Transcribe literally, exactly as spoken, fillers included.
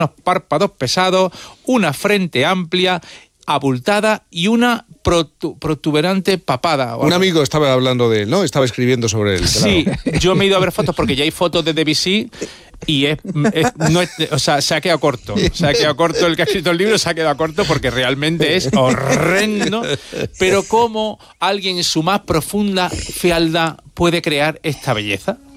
párpados pesados, una frente amplia, abultada y una protu- protuberante papada. Un amigo estaba hablando de él, ¿no? Estaba escribiendo sobre él. Sí, claro. yo me he ido a ver fotos porque ya hay fotos de Debussy y es, es- no es- o sea, se ha quedado corto. Se ha quedado corto el que ha escrito el libro, se ha quedado corto porque realmente es horrendo. Pero cómo alguien en su más profunda fealdad puede crear esta belleza.